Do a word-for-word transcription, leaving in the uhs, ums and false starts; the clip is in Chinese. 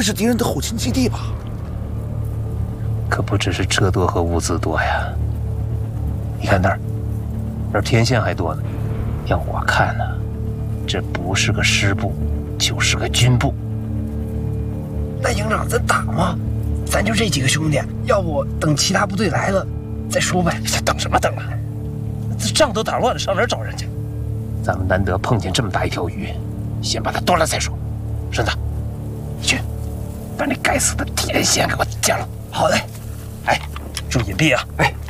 会是敌人的后勤基地吧？ 可不只是车多和物资多呀。你看那儿，那儿天线还多呢。要我看呢，这不是个师部，就是个军部。 那营长，咱打吗？咱就这几个兄弟，要不等其他部队来了再说呗。 等什么等啊？这仗都打乱了，上哪儿找人去？咱们难得碰见这么大一条鱼，先把它端了再说。顺子，你去把那该死的天线给我架了。 好嘞。 哎，注意隐蔽啊！ 哎。